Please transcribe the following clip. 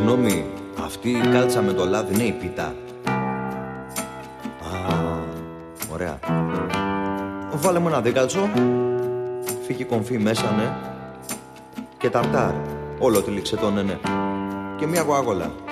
Συγγνώμη, αυτή η κάλτσα με το λάδι είναι η πίτα? Α, ωραία. Βάλε μου ένα δίκαλτσο, φύγει κομφή μέσα, ναι. Και ταρτάρ, όλο τη λιξετό, ναι. Και μια γουάγολα.